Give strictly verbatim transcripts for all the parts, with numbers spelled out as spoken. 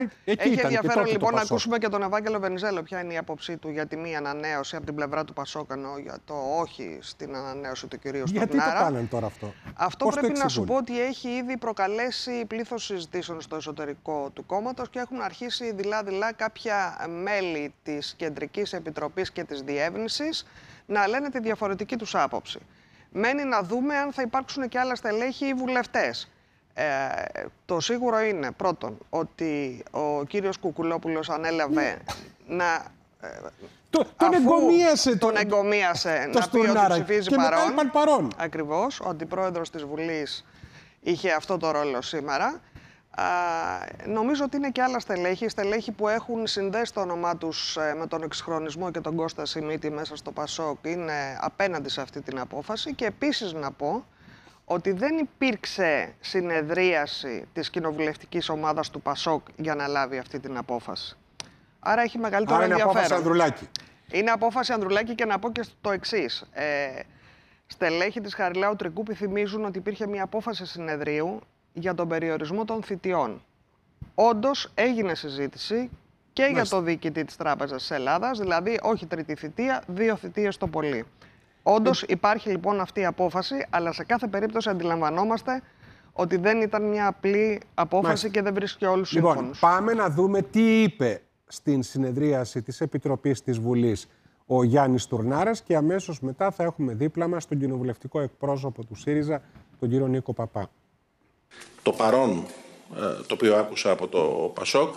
Εκεί Έχει ήταν ενδιαφέρον και λοιπόν να ακούσουμε και τον Ευάγγελο Βενιζέλο ποια είναι η άποψή του για τη μη ανανέωση από την πλευρά του Πασόκ, ενώ για το όχι στην ανανέωση του κυρίου Στουρνάρα. Γιατί το κάνανε τώρα αυτό? Αυτό Πώς πρέπει το να σου πω ότι έχει ήδη προκαλέσει πλήθος συζητήσεων στο εσωτερικό του κόμματος και έχουν αρχίσει δειλά-δειλά κάποια μέλη της Κεντρικής Επιτροπής και της Διεύνησης να λένε τη διαφορετική τους άποψη. Μένει να δούμε αν θα υπάρξουν και άλλα στελέχη ή βουλευτές. Ε, το σίγουρο είναι πρώτον ότι ο κύριος Κουκουλόπουλος ανέλαβε να ε, το, τον εγκομίασε τον εγκομίασε το να πει ότι ψηφίζει και παρόν. Μετά είπαν παρόν. Ακριβώς, ο αντιπρόεδρος της Βουλής είχε αυτό το ρόλο σήμερα. Α, νομίζω ότι είναι και άλλα στελέχη, στελέχη που έχουν συνδέσει το όνομά τους ε, με τον εξυγχρονισμό και τον Κώστα Σιμίτη μέσα στο Πασόκ, είναι απέναντι σε αυτή την απόφαση. Και επίσης να πω ότι δεν υπήρξε συνεδρίαση της κοινοβουλευτικής ομάδας του Πασόκ για να λάβει αυτή την απόφαση. Άρα έχει μεγαλύτερο Άρα είναι ενδιαφέρον. απόφαση Ανδρουλάκη. Είναι απόφαση Ανδρουλάκη και να πω και το εξής. Ε, στελέχη της Χαριλάου Τρικούπη θυμίζουν ότι υπήρχε μια απόφαση συνεδρίου για τον περιορισμό των θητιών. Όντως έγινε συζήτηση και Μάλιστα. για το διοικητή της Τράπεζας της Ελλάδας, δηλαδή όχι τρίτη θητεία, δύο θητείες το πολύ. Όντως υπάρχει λοιπόν αυτή η απόφαση, αλλά σε κάθε περίπτωση αντιλαμβανόμαστε ότι δεν ήταν μια απλή απόφαση Μάλιστα. και δεν βρίσκει όλους λοιπόν, σύμφωνους. Πάμε να δούμε τι είπε στην συνεδρίαση της Επιτροπής της Βουλής ο Γιάννης Στουρνάρας και αμέσως μετά θα έχουμε δίπλα μας τον κοινοβουλευτικό εκπρόσωπο του ΣΥΡΙΖΑ, τον κύριο Νίκο Παπά. Το παρόν, το οποίο άκουσα από το Πασόκ,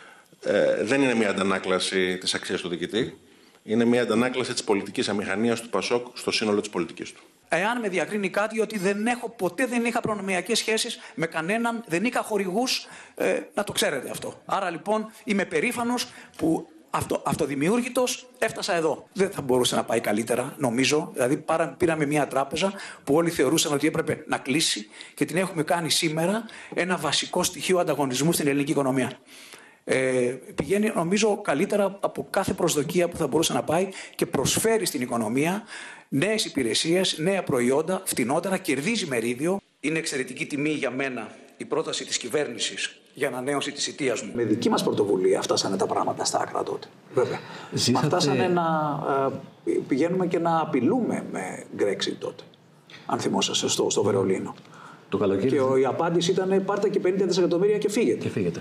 δεν είναι μια αντανάκλαση της αξίας του διοικητή. Είναι μια αντανάκλαση της πολιτικής αμηχανίας του Πασόκ στο σύνολο της πολιτικής του. Εάν με διακρίνει κάτι ότι δεν έχω, ποτέ δεν είχα προνομιακές σχέσεις με κανέναν, δεν είχα χορηγούς, ε, να το ξέρετε αυτό. Άρα λοιπόν είμαι περήφανος που αυτο, αυτοδημιούργητος έφτασα εδώ. Δεν θα μπορούσε να πάει καλύτερα, νομίζω. Δηλαδή πάρα, πήραμε μια τράπεζα που όλοι θεωρούσαν ότι έπρεπε να κλείσει και την έχουμε κάνει σήμερα ένα βασικό στοιχείο ανταγωνισμού στην ελληνική οικονομία. Ε, πηγαίνει νομίζω καλύτερα από κάθε προσδοκία που θα μπορούσε να πάει και προσφέρει στην οικονομία νέες υπηρεσίες, νέα προϊόντα, φτηνότερα, κερδίζει μερίδιο. Είναι εξαιρετική τιμή για μένα η πρόταση της κυβέρνησης για ανανέωση της θητείας μου. Με δική μας πρωτοβουλία φτάσανε τα πράγματα στα άκρα τότε. Βέβαια. Ζήσατε... Μα φτάσανε να ε, πηγαίνουμε και να απειλούμε με Brexit τότε. Αν θυμόσαστε στο, στο Βερολίνο. Το καλοκαίρι. Και ο, η απάντηση ήταν πάρτε και πενήντα δισεκατομμύρια και φύγετε. Και φύγετε.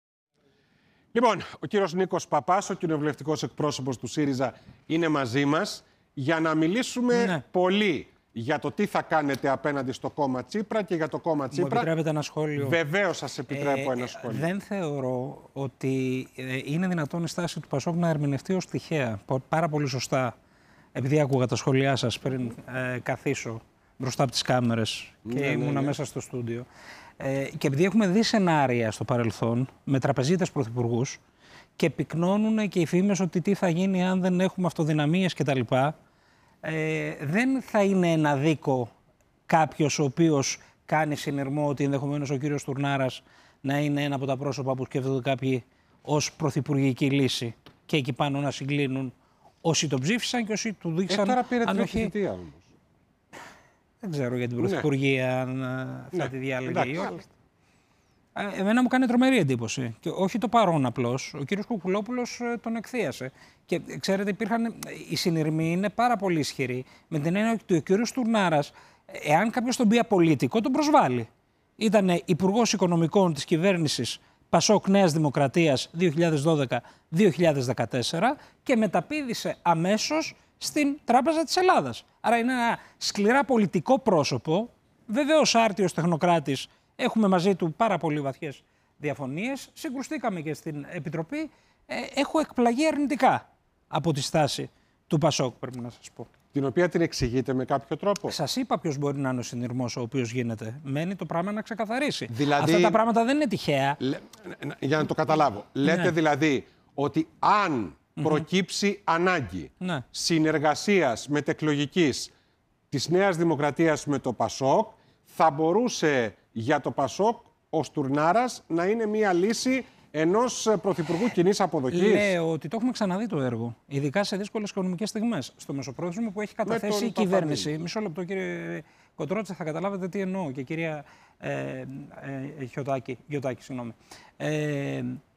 Λοιπόν, ο κύριος Νίκος Παπάς, ο κοινοβουλευτικός εκπρόσωπος του ΣΥΡΙΖΑ, είναι μαζί μας για να μιλήσουμε ναι. πολύ για το τι θα κάνετε απέναντι στο κόμμα Τσίπρα και για το κόμμα Τσίπρα. Μου επιτρέπετε ένα σχόλιο? Βεβαίως σας επιτρέπω ε, ένα σχόλιο. Δεν θεωρώ ότι είναι δυνατόν η στάση του Πασόκ να ερμηνευτεί ως τυχαία. Πάρα πολύ σωστά, επειδή άκουγα τα σχόλιά σας πριν ε, καθίσω μπροστά από τις κάμερες και ναι, ήμουνα ναι, ναι. μέσα στο στούντιο. Ε, και επειδή έχουμε δει σενάρια στο παρελθόν με τραπεζίτες πρωθυπουργούς και πυκνώνουν και οι φήμες ότι τι θα γίνει αν δεν έχουμε αυτοδυναμίες κτλ. Ε, δεν θα είναι ένα δίκο κάποιος ο οποίος κάνει συνειρμό ότι ενδεχομένως ο κύριος Στουρνάρας να είναι ένα από τα πρόσωπα που σκέφτονται κάποιοι ως πρωθυπουργική λύση και εκεί πάνω να συγκλίνουν όσοι τον ψήφισαν και όσοι του δείξαν. Ε, τώρα πήρε αν τρίτη θητεία όμως. Δεν ξέρω για την πρωθυπουργία αν ναι. θα τη διάλεγε Εντάξει, ή όχι. Εμένα μου κάνει τρομερή εντύπωση. Και όχι το παρόν απλώς. Ο κύριος Κουκουλόπουλος τον εκθίασε. Και ξέρετε, υπήρχαν, οι συνειρμοί είναι πάρα πολύ ισχυροί. Με την έννοια ότι ο κύριος Στουρνάρας, εάν κάποιος τον πει απολυτικό, τον προσβάλλει. Ήταν υπουργός οικονομικών της κυβέρνησης Πασόκ Νέας Δημοκρατίας δύο χιλιάδες δώδεκα με δύο χιλιάδες δεκατέσσερα και μεταπήδησε αμέσως στην Τράπεζα της Ελλάδας. Άρα είναι ένα σκληρά πολιτικό πρόσωπο, βεβαίως άρτιος τεχνοκράτης. Έχουμε μαζί του πάρα πολύ βαθιές διαφωνίες. Συγκρουστήκαμε και στην Επιτροπή. Ε, έχω εκπλαγεί αρνητικά από τη στάση του Πασόκ, πρέπει να σας πω. Την οποία την εξηγείτε με κάποιο τρόπο? Σας είπα ποιος μπορεί να είναι ο συνειρμός ο οποίος γίνεται. Μένει το πράγμα να ξεκαθαρίσει. Δηλαδή... Αυτά τα πράγματα δεν είναι τυχαία. Λε... Για να το καταλάβω. Λέτε ναι. δηλαδή ότι αν mm-hmm. προκύψει ανάγκη ναι. συνεργασίας μετεκλογικής της Νέας Δημοκρατίας με το Πασόκ, θα μπορούσε για το Πασόκ ο Στουρνάρας να είναι μια λύση ενός πρωθυπουργού κοινής αποδοχής? Λέω ότι το έχουμε ξαναδεί το έργο, ειδικά σε δύσκολες οικονομικές στιγμές. Στο μεσοπρόθεσμο που έχει καταθέσει η κυβέρνηση. Μισό λεπτό, κύριε Κοντρότσα, θα καταλάβετε τι εννοώ. Και κυρία ε, ε, Χιωτάκη, Γιωτάκη, συγγνώμη. Ε,